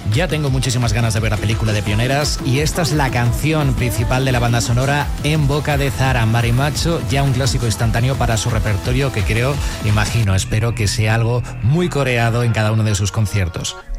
Ya tengo muchísimas ganas de ver la película de Pioneras y esta es la canción principal de la banda sonora En boca de Zahara, Marimacho, ya un clásico instantáneo para su repertorio que espero que sea algo muy coreado en cada uno de sus conciertos.